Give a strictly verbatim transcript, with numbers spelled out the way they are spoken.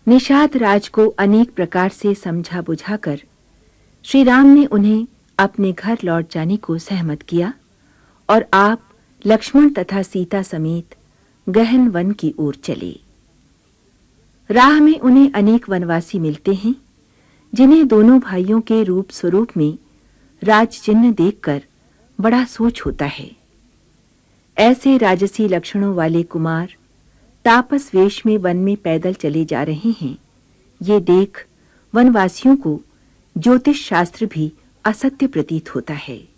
निषाद राज को अनेक प्रकार से समझा बुझाकर श्री राम ने उन्हें अपने घर लौट जाने को सहमत किया और आप लक्ष्मण तथा सीता समेत गहन वन की ओर चले। राह में उन्हें अनेक वनवासी मिलते हैं, जिन्हें दोनों भाइयों के रूप स्वरूप में राज चिन्ह देखकर बड़ा सोच होता है। ऐसे राजसी लक्षणों वाले कुमार तापस वेश में वन में पैदल चले जा रहे हैं, ये देख वनवासियों को ज्योतिष शास्त्र भी असत्य प्रतीत होता है।